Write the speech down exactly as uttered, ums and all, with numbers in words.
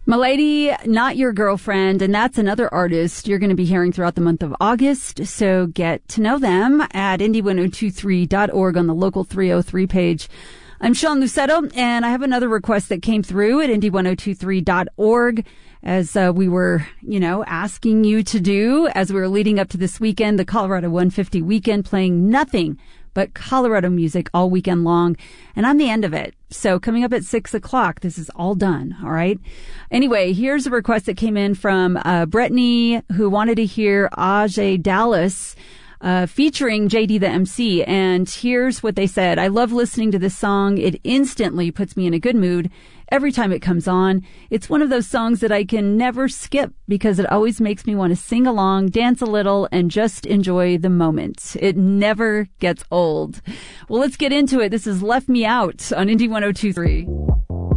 Milady, Not Your Girlfriend, and that's another artist you're going to be hearing throughout the month of August, so get to know them at indie ten twenty-three dot org on the Local three oh three page. I'm Sean Lucetto, and I have another request that came through at indie ten twenty-three dot org, as uh, we were, you know, asking you to do as we were leading up to this weekend, the Colorado one fifty weekend, playing nothing but Colorado music all weekend long. And I'm the end of it. So coming up at six o'clock, this is all done. All right. Anyway, here's a request that came in from uh, Brittany, who wanted to hear Ajay Dallas uh, featuring J D the M C. And here's what they said. I love listening to this song. It instantly puts me in a good mood every time it comes on. It's one of those songs that I can never skip because it always makes me want to sing along, dance a little, and just enjoy the moment. It never gets old. Well, let's get into it. This is Left Me Out on Indie ten twenty-three.